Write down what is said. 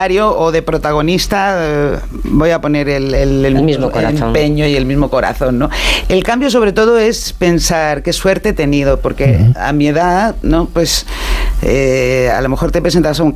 o de protagonista, voy a poner el mismo corazón, empeño y el mismo corazón, ¿no? El cambio sobre todo es pensar qué suerte he tenido, porque a mi edad, ¿no? Pues a lo mejor te presentas a un